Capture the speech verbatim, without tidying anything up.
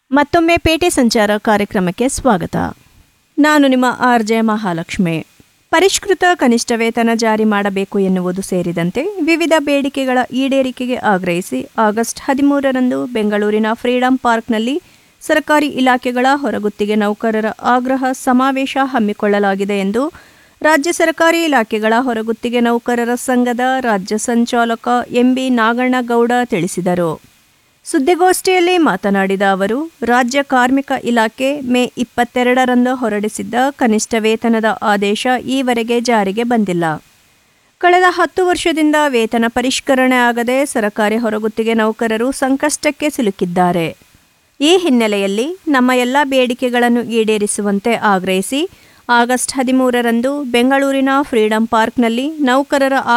ಮತ್ತೊಮ್ಮೆ ಪೇಟೆ ಸಂಚಾರ ಕಾರ್ಯಕ್ರಮಕ್ಕೆ ಸ್ವಾಗತ. ನಾನು ನಿಮ್ಮ ಆರ್ ಜೆ ಮಹಾಲಕ್ಷ್ಮಿ. ಪರಿಷ್ಕೃತ ಕನಿಷ್ಠ ವೇತನ ಜಾರಿ ಮಾಡಬೇಕು ಎನ್ನುವುದು ಸೇರಿದಂತೆ ವಿವಿಧ ಬೇಡಿಕೆಗಳ ಈಡೇರಿಕೆಗೆ ಆಗ್ರಹಿಸಿ ಆಗಸ್ಟ್ ಹದಿಮೂರರಂದು ಬೆಂಗಳೂರಿನ ಫ್ರೀಡಂ ಪಾರ್ಕ್ನಲ್ಲಿ ಸರ್ಕಾರಿ ಇಲಾಖೆಗಳ ಹೊರಗುತ್ತಿಗೆ ನೌಕರರ ಆಗ್ರಹ ಸಮಾವೇಶ ಹಮ್ಮಿಕೊಳ್ಳಲಾಗಿದೆ ಎಂದು ರಾಜ್ಯ ಸರ್ಕಾರಿ ಇಲಾಖೆಗಳ ಹೊರಗುತ್ತಿಗೆ ನೌಕರರ ಸಂಘದ ರಾಜ್ಯ ಸಂಚಾಲಕ ಎಂ ಬಿ ನಾಗಣ್ಣಗೌಡ ತಿಳಿಸಿದರು. ಸುದ್ದಿಗೋಷ್ಠಿಯಲ್ಲಿ ಮಾತನಾಡಿದ ಅವರು, ರಾಜ್ಯ ಕಾರ್ಮಿಕ ಇಲಾಖೆ ಮೇ ಇಪ್ಪತ್ತೆರಡರಂದು ಹೊರಡಿಸಿದ್ದ ಕನಿಷ್ಠ ವೇತನದ ಆದೇಶ ಈವರೆಗೆ ಜಾರಿಗೆ ಬಂದಿಲ್ಲ. ಕಳೆದ ಹತ್ತು ವರ್ಷದಿಂದ ವೇತನ ಪರಿಷ್ಕರಣೆ ಆಗದೆ ಸರ್ಕಾರಿ ಹೊರಗುತ್ತಿಗೆ ನೌಕರರು ಸಂಕಷ್ಟಕ್ಕೆ ಸಿಲುಕಿದ್ದಾರೆ. ಈ ಹಿನ್ನೆಲೆಯಲ್ಲಿ ನಮ್ಮ ಎಲ್ಲ ಬೇಡಿಕೆಗಳನ್ನು ಈಡೇರಿಸುವಂತೆ ಆಗ್ರಹಿಸಿ ಆಗಸ್ಟ್ ಹದಿಮೂರರಂದು ಬೆಂಗಳೂರಿನ ಫ್ರೀಡಂ ಪಾರ್ಕ್ನಲ್ಲಿ ನೌಕರರ